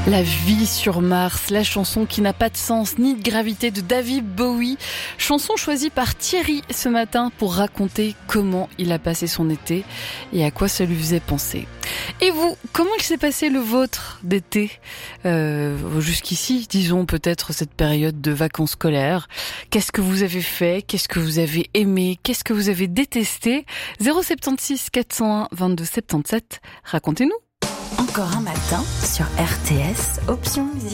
La vie sur Mars, la chanson qui n'a pas de sens ni de gravité de David Bowie. Chanson choisie par Thierry ce matin pour raconter comment il a passé son été et à quoi ça lui faisait penser. Et vous, comment il s'est passé le vôtre d'été jusqu'ici, disons peut-être cette période de vacances scolaires. Qu'est-ce que vous avez fait? Qu'est-ce que vous avez aimé? Qu'est-ce que vous avez détesté? 076 401 22 77, racontez-nous. Encore un matin sur RTS, option musique.